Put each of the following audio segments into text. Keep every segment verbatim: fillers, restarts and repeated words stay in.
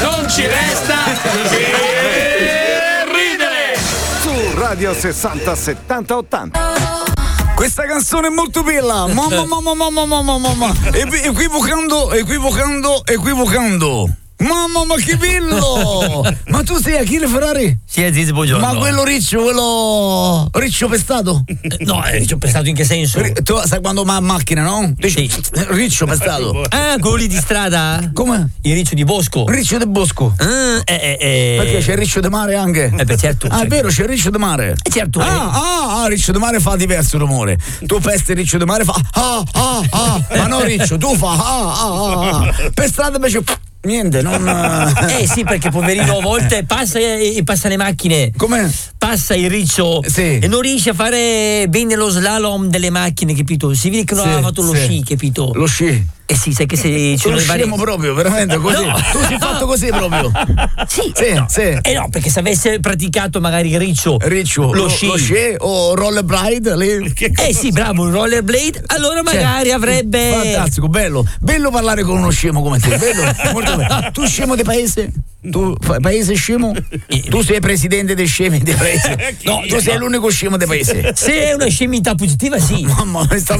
non ci resta che ridere. Su Radio sessanta settanta ottanta. Questa canzone è molto bella. Mamma, mamma, mamma, mamma, mamma. Equivocando, equivocando, equivocando. Mamma, ma che bello! Ma tu sei Achille Ferrari? Sì, Aziz, buongiorno. Ma quello riccio, quello riccio pestato? No, è riccio pestato in che senso? R- tu sai quando ma macchina, no? Sì. Riccio pestato. Ah, quello lì di strada? Come? Il riccio di bosco. Riccio del bosco. Ah, eh, eh, eh. Perché c'è il riccio de mare anche? Eh beh, certo. Ah, certo. è vero, c'è il riccio de mare. Eh, certo. Ah, ah, ah, riccio de mare fa diverso rumore. Tu pesti il riccio de mare fa ah, ah, ah. Ma no, riccio, tu fa ah, ah, ah. Per strada invece niente, non. Eh sì, perché poverino a volte passa e passa le macchine. Come? Passa il riccio sì. e non riesce a fare bene lo slalom delle macchine, capito? Si vede che non sì, ha fatto lo sì. sci, capito? Lo sci. Eh sì, sai che se ci lo sono le scemo proprio, veramente così. No. Tu sei fatto così proprio. Sì, sì, no. sì. Eh no, perché se avesse praticato magari il riccio, riccio lo, lo sci, lo sci o rollerblade lì. Eh sì, bravo, un rollerblade, allora magari cioè, avrebbe. Fantastico, bello. Bello parlare con uno scemo come te. Bello, molto bello. Tu scemo di paese? Tu paese scemo? Tu sei presidente dei scemi di paese? No, tu sei l'unico scemo di paese. Se è una scemità positiva, sì. Mamma, stavo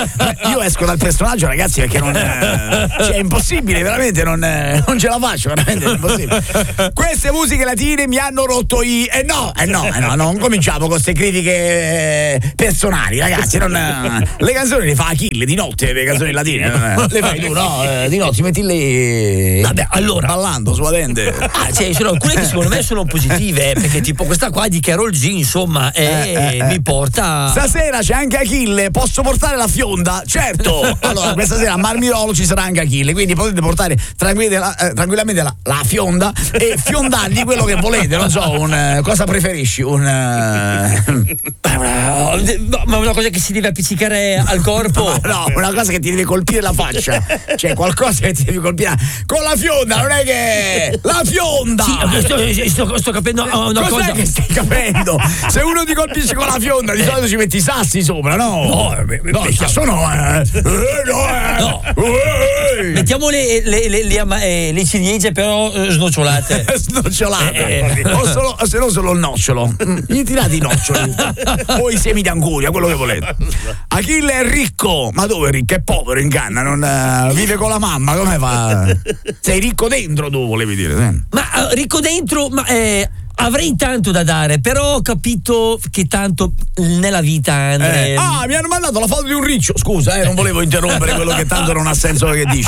io esco dal personaggio, ragazzi, perché non cioè, è impossibile, veramente non, non ce la faccio, veramente è impossibile. Queste musiche latine mi hanno rotto i eh no, eh no, eh no, non cominciamo con queste critiche personali, ragazzi, non, le canzoni le fa Achille di notte, le canzoni latine le fai tu, no? Di notte ti metti lì. Vabbè, allora ballando suadente. Ah, cioè, sono alcune che secondo me sono positive, eh, perché tipo questa qua di Karol G, insomma, eh, eh, eh, mi porta. Stasera c'è anche Achille, posso portare la fionda? Certo! Allora, questa sera a Marmirolo ci sarà anche Achille, quindi potete portare tranquillamente la, eh, tranquillamente la, la fionda e fiondargli quello che volete, non so, un eh, cosa preferisci? Un eh... ma una cosa che si deve appiccicare al corpo? No, una cosa che ti deve colpire la faccia, cioè qualcosa che ti deve colpire con la fionda, non è che la fionda! Sì, sto, sto, sto capendo una Cos'è cosa. che stai capendo? Se uno ti colpisce con la fionda, di solito ci metti i sassi sopra, no? No, no, il sasso no, eh. Eh, no, eh. No. Eh. Mettiamo le, le, le, le, eh, le ciliegie però eh, snocciolate. Snocciolate. Eh, eh. O solo, se no solo il nocciolo. Gli tirate i noccioli. O i semi d'anguria, quello che volete. Achille è ricco. Ma dove è ricco? È povero in canna, non uh, vive con la mamma, come fa? Sei ricco dentro tu, volevi dire. Eh. Ma uh, ricco dentro, ma eh, avrei tanto da dare, però ho capito che tanto nella vita Andre... eh. Ah, mi hanno mandato la foto di un riccio. Scusa, eh, non volevo interrompere quello che tanto non ha senso che dici.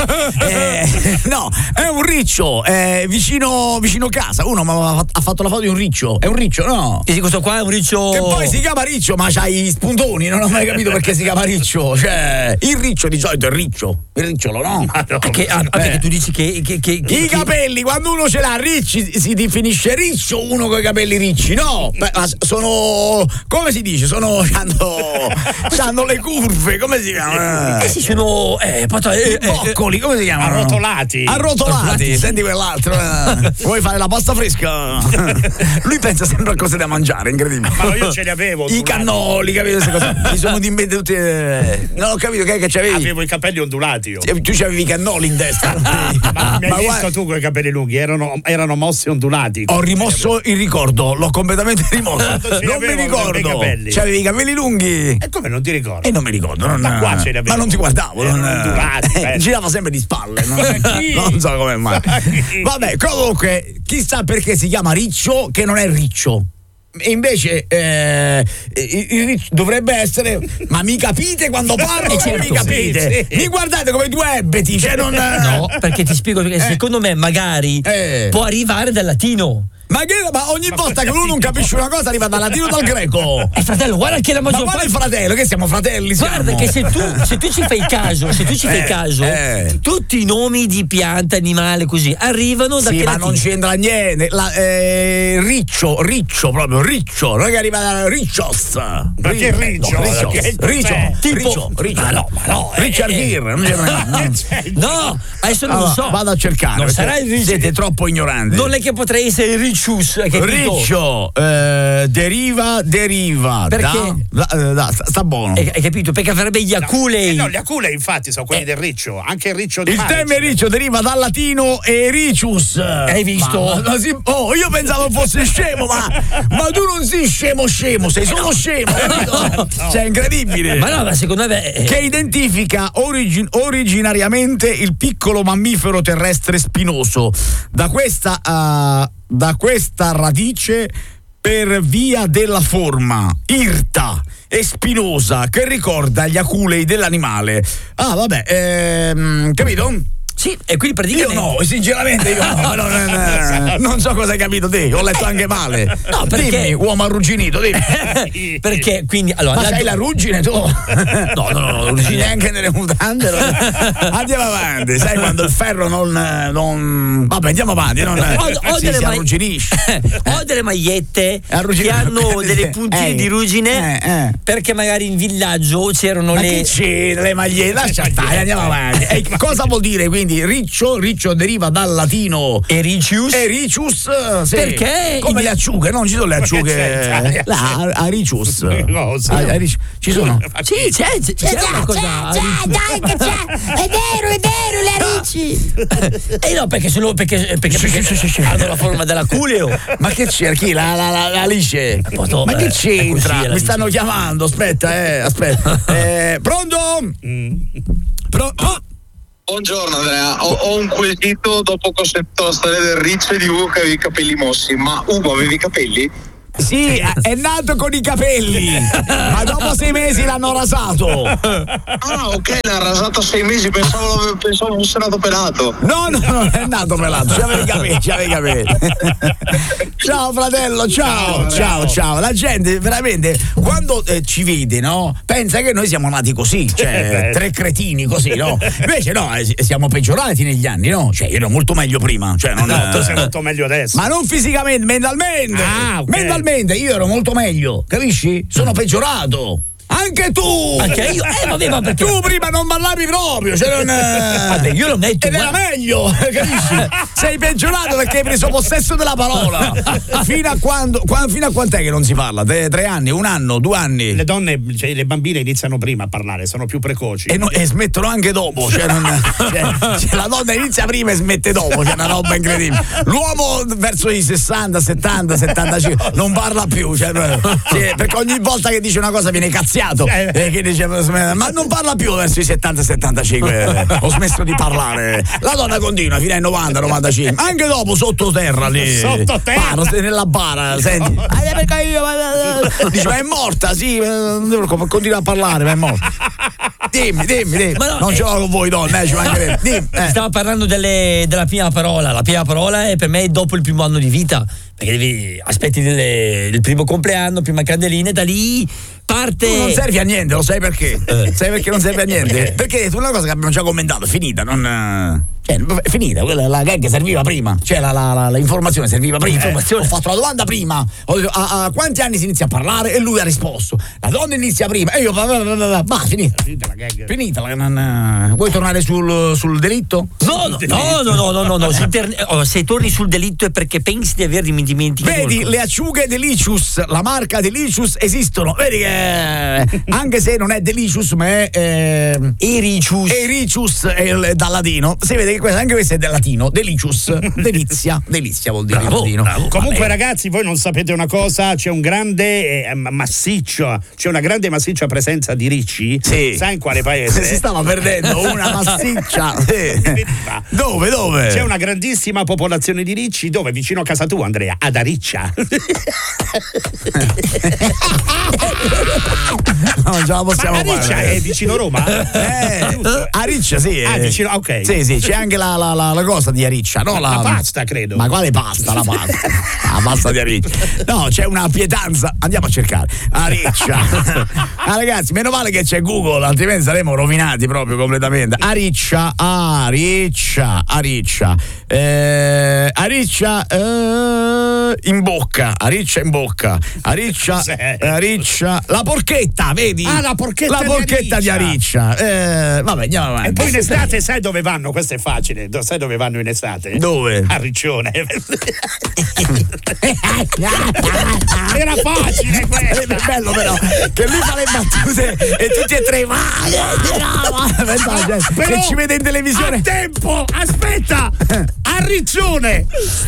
Eh, no, è un riccio, è vicino vicino casa. Uno ha fatto la foto di un riccio. È un riccio, no? E questo qua è un riccio. Che poi si chiama riccio, ma c'hai i spuntoni, non ho mai capito perché si chiama riccio. Cioè, il riccio di solito è riccio. Il ricciolo, no? Ah, no che, ah, eh. Perché tu dici che. che, che, che I capelli, quando uno ce l'ha ricci, si definisce riccio uno con i capelli ricci, no? Beh, ma sono. Come si dice? Sono. C'hanno, c'hanno le curve, come si chiama? Eh sì, sono. Eh, pata, eh, I boccoli, come si chiamano? Arrotolati. Arrotolati, Arrotolati. senti quell'altro. Eh. Vuoi fare la pasta fresca? Lui pensa sempre a cose da mangiare, incredibile. Ma io ce li avevo. I cannoli, capito? Queste cose. Mi sono di mente tutte. Non ho capito che, che c'avevi. Avevo i capelli ondulati. Io. Tu c'avevi i cannoli in testa. Ma mi hai Ma visto guarda, tu con i capelli lunghi? Erano, erano mossi ondulati. ho rimosso il ricordo, l'ho completamente rimosso. Ce Non mi l'avevo ricordo. i capelli. C'avevi i capelli lunghi. E come non ti ricordi? E non mi ricordo. Non, Ma qua ce li avevo. Ma non ti guardavo. Non, Erano ondulati, eh, girava sempre di spalle. Non, non so come mai. Vabbè, comunque, chissà perché si chiama riccio che non è riccio. E invece eh, il, il riccio dovrebbe essere. Ma mi capite quando parlo? Eh, certo, mi capite? sì, sì. Mi guardate come due ebeti, cioè non. No, perché ti spiego che secondo me magari Eh. può arrivare dal latino. Ma, che, ma ogni volta che uno non capisce una cosa arriva dal latino o dal greco. Eh fratello, guarda che la Ma maggior guarda il parte. fratello, che siamo fratelli. Guarda siamo. che se tu, se tu ci fai caso, se tu ci fai Eh, caso, eh. tutti i nomi di pianta, animale, così arrivano da Sì, che ma latino? non c'entra niente. La, eh, riccio, riccio proprio, riccio, non è che arriva da riccios. Ma che riccio? Riccio, Che riccio, cos'è? Tipo- riccio, riccio. Ma no, ma no, eh, Richard eh, Gere, non c'entra niente. No, adesso non Allora, lo so. vado a cercare. Non perché sarà il riccio. Siete troppo ignoranti. Non è che potrei essere il riccio Riccius, che è Riccio, eh, deriva, deriva. Perché? Da, da, da, sta, sta buono. Hai, hai capito? Perché avrebbe gli aculei. Eh no, gli aculei infatti sono quelli Eh. del riccio, anche il riccio di Il mare. termine riccio deriva dal latino ericius. Hai visto? Ma, ma, ma si- oh, io pensavo fosse scemo, ma, ma tu non sei scemo scemo, sei solo scemo, capito? Cioè, è incredibile. Ma no, ma secondo me. eh, Che identifica origi- originariamente il piccolo mammifero terrestre spinoso. Da questa, uh, da questa radice, per via della forma irta e spinosa che ricorda gli aculei dell'animale. Ah, vabbè, ehm, capito? Sì, e quindi Io praticamente. no, sinceramente io no, non, non- non so cosa hai capito te, ho letto anche male. No, perché- Dimmi, uomo arrugginito, dimmi. Perché quindi. Allora, Ma la- sai la ruggine tu? No, no, no, no, ruggine. Neanche nelle mutande. non- Andiamo avanti, sai quando il ferro non. non... Vabbè, andiamo avanti. Non... Ho, ho si, delle si ma- arrugginisce. ho delle magliette che Arrugginate. hanno delle puntine Eh, di ruggine eh, eh. perché magari in villaggio c'erano Ma le. che c'è? Le magliette, lascia stare, andiamo avanti. E cosa vuol dire quindi riccio? Riccio deriva dal latino Ericius. Ericius, sì. Perché? Come in- le acciughe, non ci sono le Ma che acciughe. c'entra? Là, Aricius. No, sì. A- Arici- Ci sono? Sì, c'è, c'è, c'è una cosa. dai che c'è, è vero, è vero, le Ricci. Eh no, perché sono. Perché, perché, perché hanno la forma dell'aculeo. Ma che c'è? Chi? La, la, la, la Alice? Posto, Ma che eh, c'entra? è così, è la Mi stanno Alice. chiamando, aspetta, eh, aspetta. Eh, pronto? Pro- pro- Buongiorno Andrea, ho, ho un quesito dopo che ho sentito la storia del riccio e di Ugo che aveva i capelli mossi, ma Ugo avevi i capelli? Sì, è nato con i capelli, ma dopo sei mesi l'hanno rasato. Ah ok, l'ha rasato a sei mesi, pensavo, pensavo fosse nato pelato. No, no, non è nato pelato, c'aveva i capelli, c'aveva i capelli. Ciao fratello, ciao, ciao, ciao. La gente veramente quando eh, ci vede, no? Pensa che noi siamo nati così, cioè tre cretini così, no? Invece no, eh, siamo peggiorati negli anni, no? Cioè io ero molto meglio prima, cioè non No, tu sei eh, molto meglio adesso. ma non fisicamente, mentalmente. Ah, ok. Mentalmente io ero molto meglio, capisci? Sono peggiorato. Anche tu! Anche io? Eh, vabbè, ma perché? Tu prima non parlavi proprio, cioè non. Vabbè, io l'ho detto. Ed era ma- meglio, capisci? Sei peggiorato perché hai preso possesso della parola. Fino a quando, qua- fino a quant'è che non si parla? Tre, tre anni, un anno, due anni? Le donne, cioè le bambine iniziano prima a parlare, sono più precoci. E, no- e smettono anche dopo, cioè, non, cioè, cioè, la donna inizia prima e smette dopo, c'è una roba incredibile. L'uomo verso i sessanta, settanta, settantacinque non parla più, cioè, cioè, perché ogni volta che dice una cosa viene cazziato. Eh, che dice, ma non parla più verso i settanta settantacinque, ho smesso di parlare. La donna continua fino ai novanta novantacinque, anche dopo sottoterra lì. Sottoterra? Parla, stai nella bara, senti. "Ah, perché io, ma-" dice, ma è morta, sì, non ti preoccupare, continua a parlare, ma è morta. Dimmi, dimmi, dimmi. Ma no, non eh, ce l'ho con voi donne, eh, ci mancherebbe. Dimmi, eh. Stavo parlando delle- della prima parola. La prima parola è per me dopo il primo anno di vita. Perché devi aspetti delle- il primo compleanno, prima candeline, da lì parte. Tu non servi a niente, lo sai perché? Sai perché non serve a niente? Perché hai detto una cosa che abbiamo già commentato, è finita, non. eh, Cioè, è finita, quella la gag serviva prima, cioè la, la, la, la informazione serviva prima. Informazione. Ho fatto la domanda prima, ho detto a, a quanti anni si inizia a parlare e lui ha risposto. La donna inizia prima e io. Ma finita. Finita la gag. Finita, la- non- vuoi tornare sul, sul delitto? No, no, no, no, no, no, no, no. Se, ter- oh, se torni sul delitto è perché pensi di aver dimenticato. Vedi, le acciughe Delicious, la marca Delicious esistono. Vedi che anche se non è Delicious, ma è eh, Ericius. Ericius è il- dal latino. Si vede che questo, anche questo è del latino. Delicious, delizia, delizia vuol dire in Bravo, latino. bravo. Comunque Vabbè. ragazzi, voi non sapete una cosa, c'è un grande eh, massiccio, c'è una grande massiccia presenza di ricci. Sì. Sai in quale paese? Si stava perdendo una massiccia. Sì. Veniva. Dove, dove? C'è una grandissima popolazione di ricci dove? Vicino a casa tua, Andrea, ad Ariccia. Non ce la possiamo Ma Ariccia fare. è vicino Roma? Eh, Ariccia, sì. Ah, eh. vicino, ok. Sì, sì, c'è anche la, la, la, la cosa di Ariccia, no? La pasta, credo. Ma quale pasta? La pasta. La pasta di Ariccia. No, c'è una pietanza. Andiamo a cercare. Ariccia. Ah, ragazzi, meno male che c'è Google, altrimenti saremmo rovinati proprio completamente. Ariccia, Ariccia, Ariccia. Eh, Ariccia, eh, in bocca, a riccia in bocca, a riccia, a riccia, la porchetta, vedi? Ah, la porchetta, la porchetta di Ariccia. Eh, vabbè, andiamo avanti. E poi in estate sai dove vanno? Questo è facile. Sai dove vanno in estate? Dove? A Riccione. Era facile questo. È bello però che lui fa le battute e tutti e tre male. Però, se ci vede in televisione. A tempo, aspetta. A Riccione.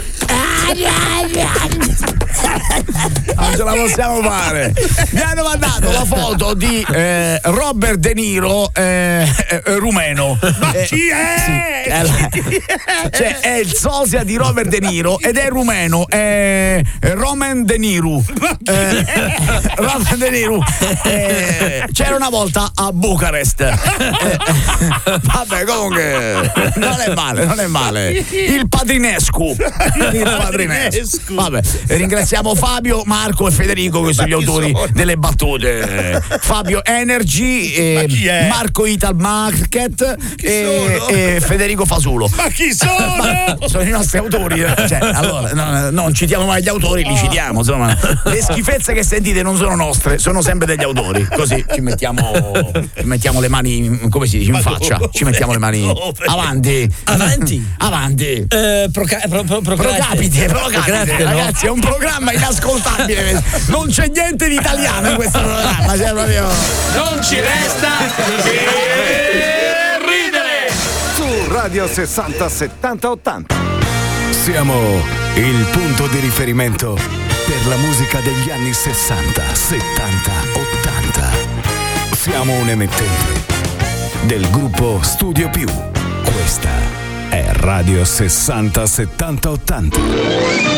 Non ce la possiamo fare. Mi hanno mandato la foto di eh, Robert De Niro eh, eh, rumeno. Ma eh, chi è? Sì, è, la, cioè, è il sosia di Robert De Niro ed è rumeno, è Roman De Niro. Eh, Roman De Niro eh, c'era una volta a Bucarest. Eh, vabbè, comunque non è male, non è male. Il padrinescu. Il padrinescu. Vabbè, ringraziamo Fabio, Marco e Federico che sono gli autori sono? delle battute. Fabio Energy, eh, Marco Ital Market e, e Federico Fasulo. Ma chi sono? Ma sono i nostri autori. Cioè, allora, no, non citiamo mai gli autori, li citiamo. Insomma, le schifezze che sentite non sono nostre, sono sempre degli autori. Così ci mettiamo, ci mettiamo le mani, come si dice, in faccia. Ci mettiamo le mani avanti. Avanti. Avanti. Eh, proca- pro- pro- pro- Procapite, procapite, Procapite, no? ragazzi, è un programma inascoltabile. Non c'è niente di italiano in questo programma, cioè proprio. Non ci resta che ridere. Su Radio sessanta settanta ottanta. Siamo il punto di riferimento per la musica degli anni sessanta, settanta, ottanta. Siamo un emittente del gruppo Studio Più. Questa è Radio sessanta settanta ottanta.